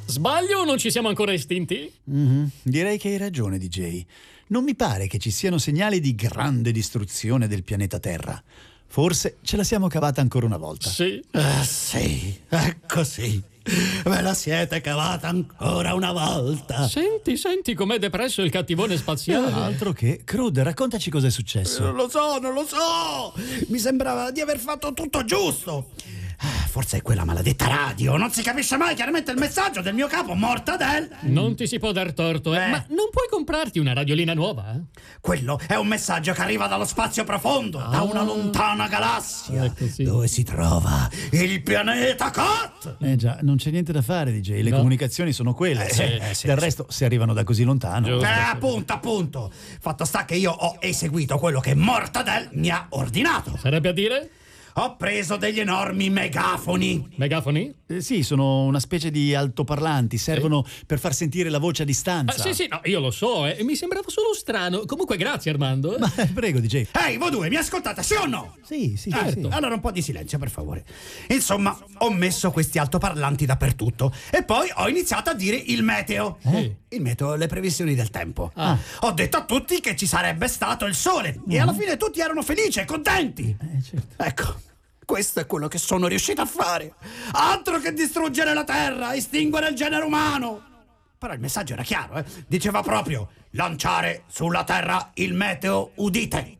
Sbaglio o non ci siamo ancora estinti? Direi che hai ragione, DJ. Non mi pare che ci siano segnali di grande distruzione del pianeta Terra. Forse ce la siamo cavata ancora una volta. Sì. Sì, ecco sì. Ve la siete cavata ancora una volta. Senti com'è depresso il cattivone spaziale. Altro che. Crude, raccontaci cosa è successo. Non lo so. Mi sembrava di aver fatto tutto giusto. Forse è quella maledetta radio. Non si capisce mai chiaramente il messaggio del mio capo Mortadel. Non ti si può dar torto, Ma non puoi comprarti una radiolina nuova? Quello è un messaggio che arriva dallo spazio profondo, da una lontana galassia, Ecco, sì. dove si trova il pianeta Cat. Già, non c'è niente da fare, DJ. Le comunicazioni sono quelle. Sì. Del resto, se arrivano da così lontano. Giusto. Appunto. Fatto sta che io ho eseguito quello che Mortadel mi ha ordinato. Sarebbe a dire? Ho preso degli enormi megafoni. Megafoni? Sì, sono una specie di altoparlanti. Servono per far sentire la voce a distanza. Sì, no, io lo so, mi sembrava solo strano. Comunque grazie, Armando. Ma prego, DJ. Ehi, voi due, mi ascoltate, sì o no? Sì. Allora un po' di silenzio, per favore. Insomma, ho messo questi altoparlanti dappertutto e poi ho iniziato a dire il meteo. Il meteo, le previsioni del tempo. Ho detto a tutti che ci sarebbe stato il sole e alla fine tutti erano felici e contenti. Certo. Ecco, questo è quello che sono riuscito a fare. Altro che distruggere la Terra, estinguere il genere umano. Però il messaggio era chiaro, Diceva proprio: lanciare sulla Terra il meteo udite.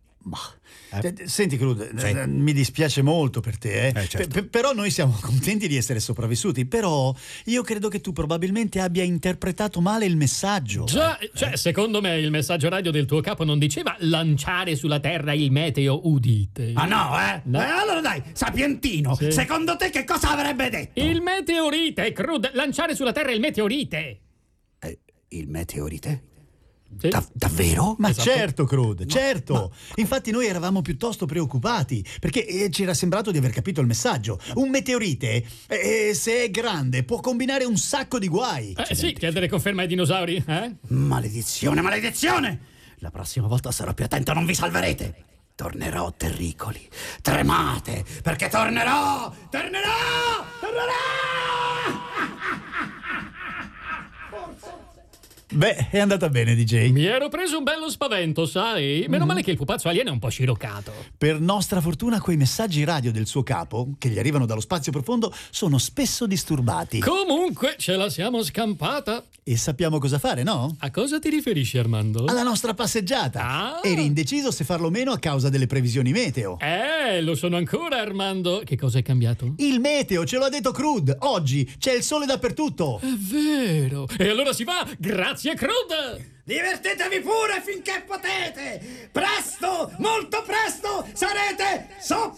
Senti, Crude, mi dispiace molto per te, certo. Però noi siamo contenti di essere sopravvissuti. Però io credo che tu probabilmente abbia interpretato male il messaggio. Già, cioè, secondo me il messaggio radio del tuo capo non diceva lanciare sulla terra il meteo udite. Ah no, No. Allora dai, sapientino, Sì. secondo te che cosa avrebbe detto? Il meteorite, Crude, lanciare sulla terra il meteorite. Il meteorite? Sì. Davvero? Ma Esatto. certo, Crude, certo. Infatti noi eravamo piuttosto preoccupati perché ci era sembrato di aver capito il messaggio. Un meteorite, se è grande, può combinare un sacco di guai. Sì, chiedere conferma ai dinosauri, Maledizione! La prossima volta sarò più attento, non vi salverete. Tornerò terricoli. Tremate, perché tornerò! Beh, è andata bene, DJ. Mi ero preso un bello spavento, sai? Meno male che il pupazzo alieno è un po' sciroccato. Per nostra fortuna quei messaggi radio del suo capo, che gli arrivano dallo spazio profondo, sono spesso disturbati. Comunque, ce la siamo scampata. E sappiamo cosa fare, no? A cosa ti riferisci, Armando? Alla nostra passeggiata. Ah. Eri indeciso se farlo o meno a causa delle previsioni meteo. Lo sono ancora, Armando. Che cosa è cambiato? Il meteo, ce l'ha detto Crude. Oggi c'è il sole dappertutto. È vero. E allora si va. Grazie, Crude. Divertitevi pure finché potete! Presto, molto presto, sarete sopra